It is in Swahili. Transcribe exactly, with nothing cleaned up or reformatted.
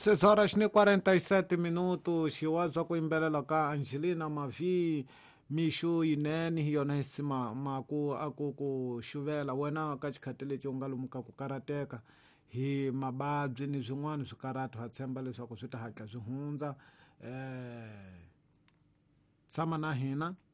seis horas ni quarenta e sete minutos xiwaza ku yimbelela ka Angelina Mavi mishu yinene yona hisima maku aku ku xuvela wena ka xikhati lexi u nga lumuka ku karateka hi mababyi ni swin'wana swikarati ha tshemba leswaku swi ta hatla swi hundza eh tshama na hina